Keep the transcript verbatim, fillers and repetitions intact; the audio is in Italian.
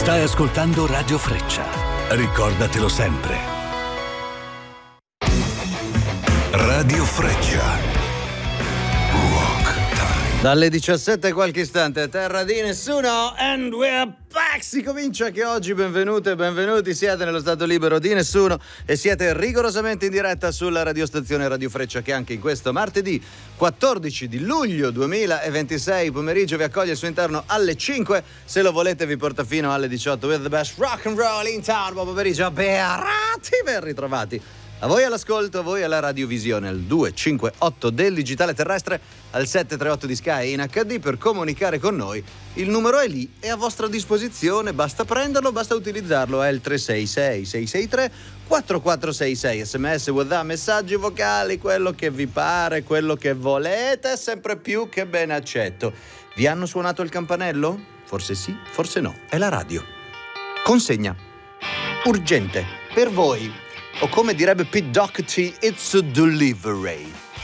Stai ascoltando Radio Freccia. Ricordatelo sempre. Radio Freccia. Dalle diciassette qualche istante a terra di nessuno, and we're back! Si comincia che oggi, benvenute e benvenuti, siete nello stato libero di nessuno e siete rigorosamente in diretta sulla radiostazione Radio Freccia, che anche in questo martedì quattordici di luglio duemilaventisei pomeriggio vi accoglie al suo interno alle cinque. Se lo volete vi porta fino alle diciotto with the best rock and roll in town. Buon pomeriggio, bearati, ben ritrovati. A voi all'ascolto, a voi alla radiovisione, al duecentocinquantotto del digitale terrestre, al settecentotrentotto di Sky in acca di per comunicare con noi. Il numero è lì, è a vostra disposizione, basta prenderlo, basta utilizzarlo, è il tre sei sei sei sei tre quattro quattro sei sei, sms, WhatsApp, messaggi vocali, quello che vi pare, quello che volete, sempre più che ben accetto. Vi hanno suonato il campanello? Forse sì, forse no, è la radio. Consegna urgente per voi. O come direbbe Pete Doherty, it's a delivery.